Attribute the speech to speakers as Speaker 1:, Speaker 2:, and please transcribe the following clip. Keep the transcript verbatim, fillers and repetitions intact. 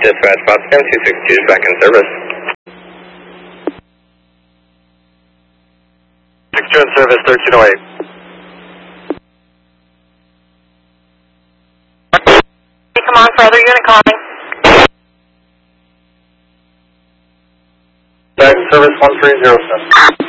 Speaker 1: Dispatch, Potsdam two six two, back in service. six two in service, thirteen oh eight.
Speaker 2: Come on for other unit calling.
Speaker 1: Back in service, one three zero seven.